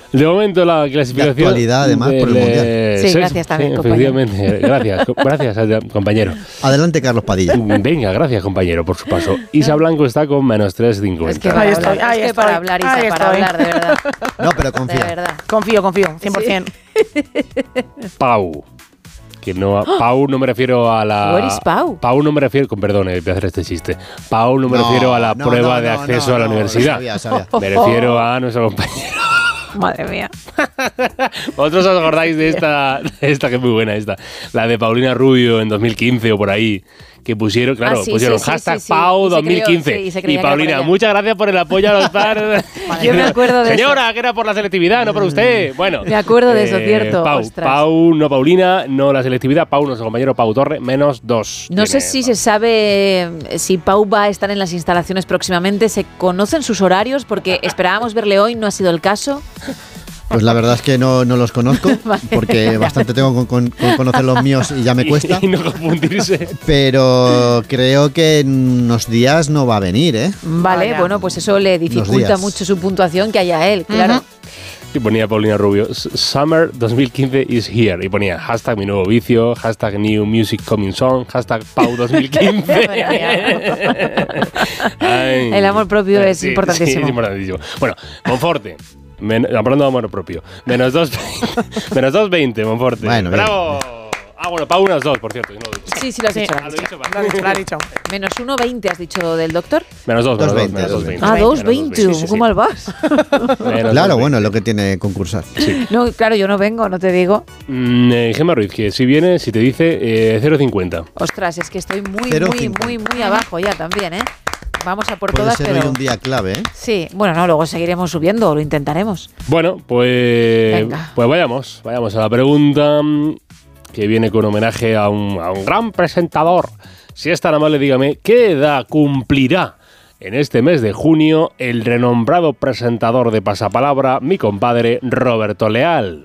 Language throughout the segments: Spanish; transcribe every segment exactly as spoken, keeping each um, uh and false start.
De momento la clasificación... De actualidad, además, del, por el Mundial. eh, Sí, gracias también, sí, compañero. efectivamente. Gracias, co- gracias, compañero. Adelante, Carlos Padilla. Venga, gracias, compañero, por su paso. Isa Blanco está con menos tres Es cincuenta. que para Ahí hablar, estoy, ahí es que estoy, para hablar, Isa, ahí para estoy. hablar, de verdad. No, pero De confía. verdad. Confío, confío, cien por ciento. Pau. Que no, Pau no me refiero a la... Where is Pau? Pau no me refiero, con perdón, eh, voy a hacer este chiste. Pau no me No, refiero a la no, prueba no, de no, acceso no, a la no, universidad. sabía, sabía. Me refiero a nuestro compañero. Madre mía. ¿Vosotros os acordáis de esta, de esta que es muy buena esta? La de Paulina Rubio en dos mil quince o por ahí. Que pusieron, claro, Ah, sí, pusieron sí, sí, hashtag sí, sí. Pau Y se dos mil quince. creyó, sí, y se y creía que era Paulina, por ella. muchas gracias por el apoyo a los padres. Yo me acuerdo de Señora, eso. que era por la selectividad, no por usted. Bueno. Me acuerdo de eso, cierto, Pau, ostras. Pau, no Paulina, no la selectividad. Pau, nuestro compañero Pau Torre, menos dos. No sé Tiene- si se sabe eh, si Pau va a estar en las instalaciones próximamente. ¿Se conocen sus horarios? Porque esperábamos verle hoy, no ha sido el caso. Pues la verdad es que no, no los conozco, porque bastante tengo con, con- con conocer los míos y ya me cuesta. Y, y no confundirse. Pero creo que en unos días no va a venir, ¿eh? Vale, Vaya. bueno, pues eso le dificulta días. mucho su puntuación que haya él, claro. Ujú. Y ponía Paulina Rubio, Summer dos mil quince is here. Y ponía hashtag mi nuevo vicio, hashtag new music coming song, hashtag Pau dos mil quince. Ay. El amor propio es Sí, importantísimo. Sí, es importantísimo. Bueno, Monforte. Men- hablando de amor propio. Menos dos menos dos veinte, Monforte. Bueno, bien, ¡Bravo! Ah, bueno, Pau unas dos, por cierto. No lo he dicho. Sí, sí, lo has Sí. dicho. Ah, lo he dicho, vale. Lo ha dicho, lo ha dicho. Menos uno veinte has dicho del doctor. Menos dos, menos dos, dos veinte, menos dos dos veinte. Ah, Menos dos veinte. Sí, sí, sí. ¿Cómo mal vas? Menos Claro, dos bueno, veinte. es lo que tiene concursar. No, claro, yo no vengo, no te digo. Mm, eh, Gemma Ruiz, que si viene, si te dice eh, cero cincuenta. Ostras, es que estoy muy, Cero muy, cincuenta. muy, muy abajo ya también, ¿eh? Vamos a por Puede todas, ser pero... hoy un día clave, ¿eh? Sí, bueno, no, luego seguiremos subiendo, lo intentaremos. Bueno, pues, Venga. pues vayamos, vayamos a la pregunta mm, que viene con homenaje a un, a un gran presentador. Si es tan amable, dígame, ¿qué edad cumplirá en este mes de junio el renombrado presentador de Pasapalabra, mi compadre Roberto Leal?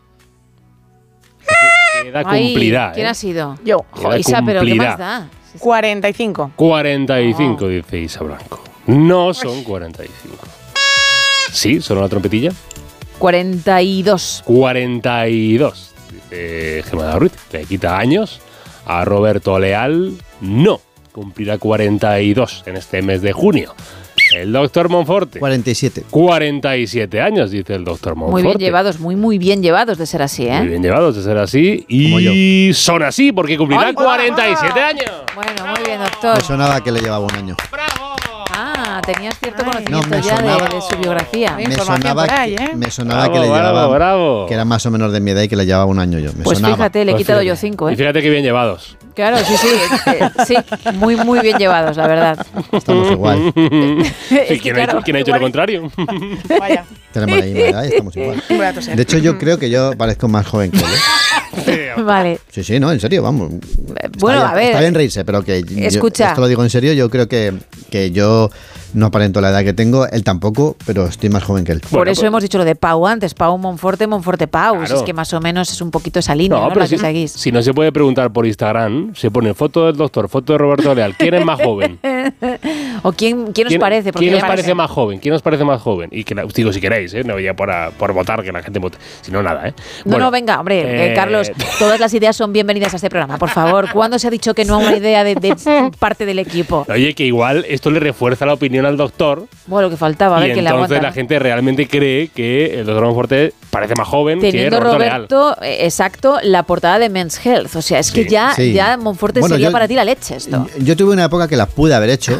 ¿Qué, qué edad Ay, cumplirá? ¿quién eh? ha sido? Yo, ¿Qué edad Isa, pero ¿qué cumplirá? más da? cuarenta y cinco. cuarenta y cinco, dice Isa Blanco. No son cuarenta y cinco. ¿Sí? ¿Son una trompetilla? cuarenta y dos. cuarenta y dos, dice Gemma Ruiz. Le quita años. A Roberto Leal, no. Cumplirá cuarenta y dos en este mes de junio. El doctor Monforte. cuarenta y siete. cuarenta y siete años, dice el doctor Monforte. Muy bien llevados, muy, muy bien llevados de ser así, ¿eh? Muy bien llevados de ser así. Como Y son así porque cumplirá ¡Ay, cuarenta y siete años. Bueno, muy bien, doctor. Me sonaba que le llevaba un año. Ah, tenías cierto Ay. conocimiento No, me ya de- sonaba- de, su biografía. Hay Me información sonaba, por ahí, que, ¿eh? me sonaba Bravo, que le bravo, llevaba, bravo. que era más o menos de mi edad y que le llevaba un año yo. Me Pues sonaba. fíjate, le he Pues quitado fíjate. yo cinco, Y ¿eh? fíjate que bien llevados. Claro, sí, sí. eh, sí, muy, muy bien llevados, la verdad. Estamos igual. Es que, ¿Quién, ha, claro, hecho, quién ha hecho lo contrario? Vaya. Tenemos la misma edad y estamos igual. Voy a toser. De hecho, yo creo que yo parezco más joven que él. ¿eh? Vale. Sí, sí, no, en serio, vamos. Bueno, Está a bien- ver. Está bien reírse, pero que yo- Escucha. esto lo digo en serio, yo creo que, que yo no aparento la edad que tengo, él tampoco, pero estoy más joven que él. Por Bueno, eso pues- hemos dicho lo de Pau antes, Pau Monforte, Monforte Pau. Claro. Si es que más o menos es un poquito esa línea, ¿no? pero La si, que seguís. si no se puede preguntar por Instagram, se pone foto del doctor, foto de Roberto Leal. ¿Quién es más joven? ¿O quién, quién os ¿Quién, parece? Porque ¿quién os ya- parece más joven? ¿Quién os parece más joven? Y que la- os digo si queréis, ¿eh? No ya por, a- por votar, que la gente vote. Si no, nada, ¿eh? No, Bueno, no, venga, hombre, eh, eh, Carlos, todas las ideas son bienvenidas a este programa, por favor. ¿Cuándo se ha dicho que no a una idea de, de parte del equipo? Oye, que igual esto le refuerza la opinión al doctor. Bueno, lo que faltaba, a ver y quién le entonces aguanta. la ¿no? gente realmente cree que el doctor Monforte parece más joven que Teniendo Roberto, Leal. Roberto, eh, exacto, la portada de Men's Health. O sea, es que Sí, ya, sí. ya Monforte Bueno, sería yo- para ti la leche esto. Yo tuve una época que las pude haber hecho.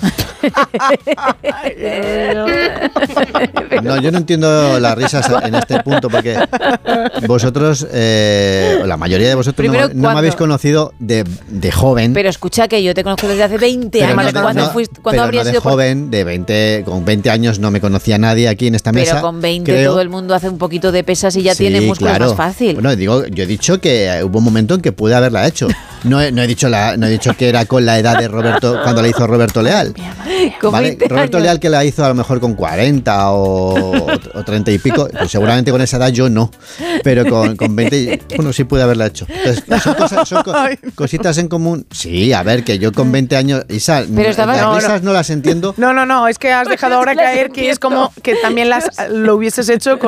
No, yo no entiendo las risas en este punto porque vosotros, eh, la mayoría de vosotros, no, Primero, no me ¿cuándo? habéis conocido de, de joven. Pero escucha que yo te conozco desde hace veinte Pero años. no, ¿Cuándo, no, fuiste, pero ¿cuándo no habrías de sido por- joven, de veinte, con veinte años no me conocía nadie aquí en esta Pero mesa. con veinte creo. todo el mundo hace un poquito de pesas y ya Sí, tiene músculos claro. más fácil. Bueno, digo, yo he dicho que hubo un momento en que pude haberla hecho. No he, no he dicho la, no he dicho que era con la edad de Roberto cuando la hizo Roberto Leal. Con ¿Vale? veinte Roberto años. Leal que la hizo a lo mejor con cuarenta o, o treinta y pico, pues seguramente con esa edad yo no, pero con, con veinte, bueno, sí pude haberla hecho. Entonces, son, cosas- son co- cositas en común. Sí, a ver, que yo con veinte años, Isa, Pero estaba- las no, no. risas no las entiendo. No, no, no, es que has dejado ahora Las caer que es entiendo. como que también las lo hubieses hecho con